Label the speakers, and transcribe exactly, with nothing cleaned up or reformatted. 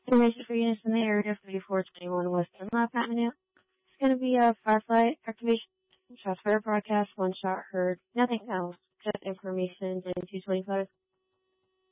Speaker 1: Information for units in the area thirty-four twenty-one Western Lab Avenue. It's going to be a Firefly activation, shots fired broadcast, one shot heard, nothing else, just information, and two twenty-five.